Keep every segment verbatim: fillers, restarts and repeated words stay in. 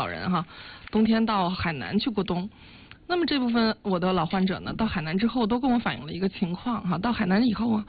人哈，冬天到海南去过冬。那么这部分我的老患者呢，到海南之后都跟我反映了一个情况哈，到海南以后啊。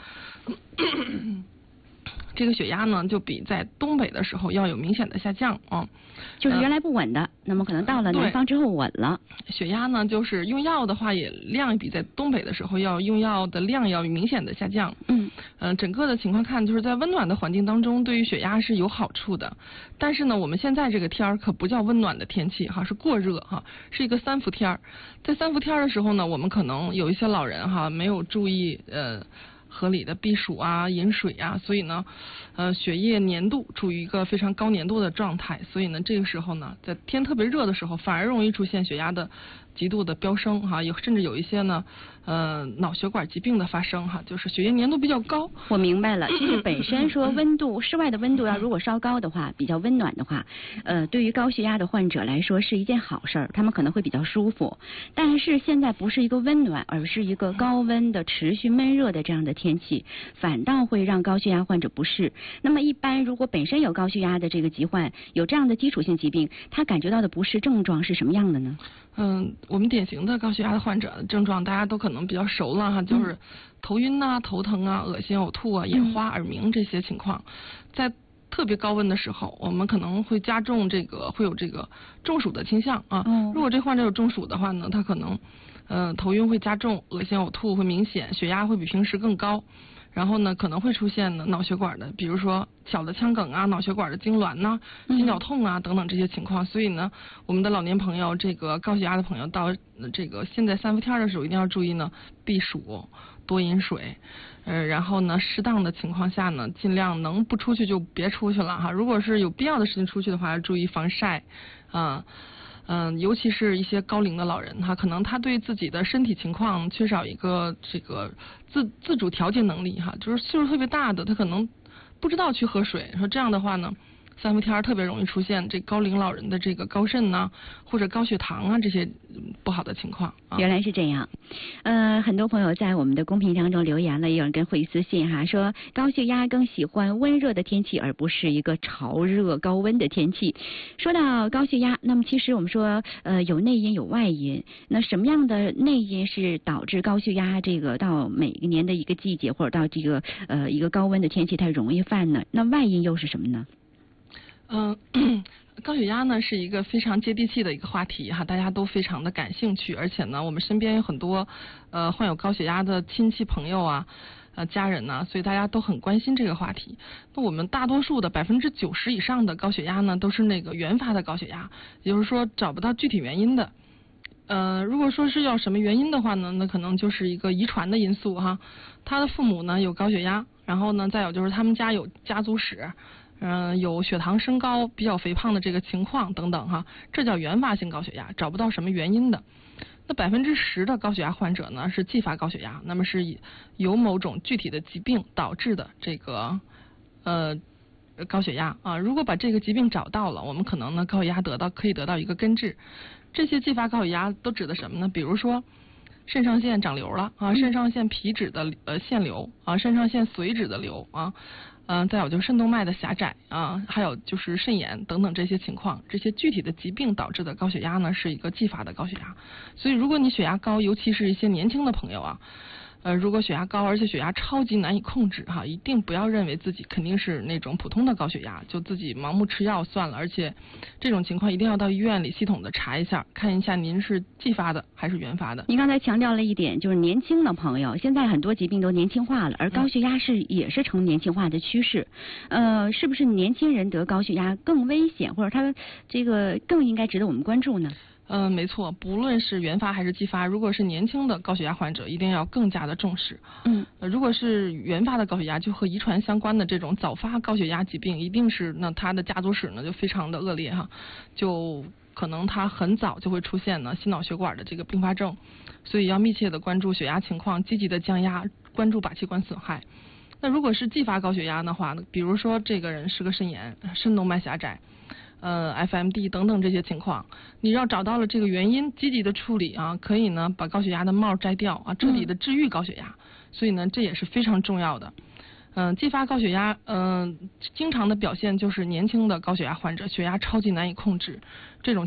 这个血压呢，就比在东北的时候要有明显的下降啊， 就是原来不稳的，呃、那么可能到了南方之后稳了。 血压呢，就是用药的话，也量比在东北的时候要用药的量要明显的下降。嗯，呃，整个的情况看，就是在温暖的环境当中，对于血压是有好处的。但是呢，我们现在这个天儿可不叫温暖的天气哈，是过热哈，是一个三伏天儿。在三伏天儿的时候呢，我们可能有一些老人哈没有注意呃。合理的避暑啊、饮水啊，所以呢，呃，血液粘度处于一个非常高粘度的状态，所以呢，这个时候呢，在天特别热的时候，反而容易出现血压的极度的飙升哈，有甚至有一些呢，呃，脑血管疾病的发生哈，就是血液粘度比较高。 我明白了，其实本身说温度，室外的温度要如果稍高的话，比较温暖的话，呃，对于高血压的患者来说是一件好事儿，他们可能会比较舒服。但是现在不是一个温暖，而是一个高温的持续闷热的这样的天气，反倒会让高血压患者不适。那么一般如果本身有高血压的这个疾患，有这样的基础性疾病，他感觉到的不适症状是什么样的呢？ 嗯，我们典型的高血压的患者的症状，大家都可能比较熟了哈，就是头晕呐、头疼啊、恶心、呕吐啊、眼花、耳鸣这些情况。在特别高温的时候，我们可能会加重这个会有这个中暑的倾向啊。如果这患者有中暑的话呢，他可能呃头晕会加重，恶心呕吐会明显，血压会比平时更高。然后呢，可能会出现呢脑血管的，比如说小的腔梗啊、脑血管的痉挛呐、心绞痛啊等等这些情况。所以呢，我们的老年朋友，这个高血压的朋友，到这个现在三伏天的时候，一定要注意呢避暑，多饮水，呃，然后呢，适当的情况下呢，尽量能不出去就别出去了哈。如果是有必要的事情出去的话，要注意防晒，啊。嗯、呃，尤其是一些高龄的老人，他可能他对自己的身体情况缺少一个这个自自主调节能力哈，就是岁数特别大的，他可能不知道去喝水，说这样的话呢，三伏天特别容易出现这高龄老人的这个高肾呐、啊，或者高血糖啊这些不好的情况、啊。 原来是这样，呃，很多朋友在我们的公屏当中留言了，也有人跟会私信哈，说高血压更喜欢温热的天气，而不是一个潮热高温的天气。说到高血压，那么其实我们说呃有内因有外因，那什么样的内因是导致高血压这个到每一年的一个季节或者到这个呃一个高温的天气它容易犯呢？那外因又是什么呢？ 嗯、呃，高血压呢是一个非常接地气的一个话题哈，大家都非常的感兴趣，而且呢，我们身边有很多呃患有高血压的亲戚朋友啊，呃家人呢，所以大家都很关心这个话题。那我们大多数的百分之九十以上的高血压呢，都是那个原发的高血压，也就是说找不到具体原因的。呃，如果说是要什么原因的话呢，那可能就是一个遗传的因素哈，他的父母呢有高血压，然后呢再有就是他们家有家族史。嗯、呃，有血糖升高、比较肥胖的这个情况等等哈，这叫原发性高血压，找不到什么原因的。那百分之十的高血压患者呢是继发高血压，那么是由某种具体的疾病导致的这个呃高血压啊。如果把这个疾病找到了，我们可能呢高血压得到可以得到一个根治。这些继发高血压都指的什么呢？比如说肾上腺长瘤了啊，肾上腺皮质的呃腺瘤啊，肾上腺髓质的瘤啊。嗯、呃，再有就是肾动脉的狭窄啊，还有就是肾炎等等这些情况，这些具体的疾病导致的高血压呢，是一个继发的高血压。所以，如果你血压高，尤其是一些年轻的朋友啊，呃，如果血压高，而且血压超级难以控制哈，一定不要认为自己肯定是那种普通的高血压，就自己盲目吃药算了。而且，这种情况一定要到医院里系统的查一下，看一下您是继发的还是原发的。 您刚才强调了一点，就是年轻的朋友，现在很多疾病都年轻化了，而高血压是、嗯、也是呈年轻化的趋势。呃，是不是年轻人得高血压更危险，或者他这个更应该值得我们关注呢？ 嗯、呃，没错，不论是原发还是继发，如果是年轻的高血压患者，一定要更加的重视。嗯，呃，如果是原发的高血压，就和遗传相关的这种早发高血压疾病，一定是那他的家族史呢就非常的恶劣哈，就可能他很早就会出现呢心脑血管的这个并发症，所以要密切的关注血压情况，积极的降压，关注靶气管损害。那如果是继发高血压的话呢，比如说这个人是个肾炎、肾动脉狭窄。呃 F M D 等等这些情况，你要找到了这个原因，积极的处理啊，可以呢把高血压的帽摘掉啊，彻底的治愈高血压。嗯、所以呢，这也是非常重要的。嗯、呃，继发高血压，嗯、呃，经常的表现就是年轻的高血压患者血压超级难以控制，这种